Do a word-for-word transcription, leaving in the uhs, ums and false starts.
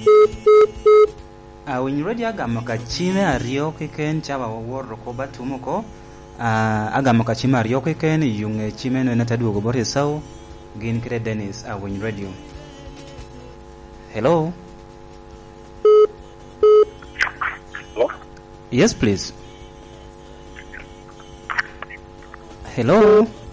Uh, when you ready agamo kachime ariyo kiken chaba waworo ko batumo ko uh, agamo kachime ariyo kiken yung chime no nataduogo bore sau gin kire Dennis uh, when you ready. Hello. Hello? Yes, please. Hello.